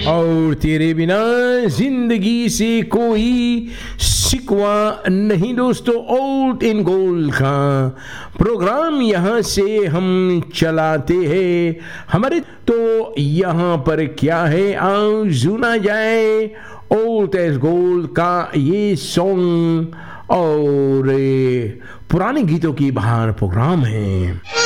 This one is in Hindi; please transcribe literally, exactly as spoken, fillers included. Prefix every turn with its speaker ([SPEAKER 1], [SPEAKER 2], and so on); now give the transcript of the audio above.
[SPEAKER 1] और तेरे बिना जिंदगी से कोई शिकवा नहीं दोस्तों। ओल्ड इन गोल्ड का प्रोग्राम यहाँ से हम चलाते हैं। हमारे तो यहाँ पर क्या है, आओ सुना जाए ओल्ड एज गोल्ड का ये सॉन्ग। और पुराने गीतों की बहार प्रोग्राम है।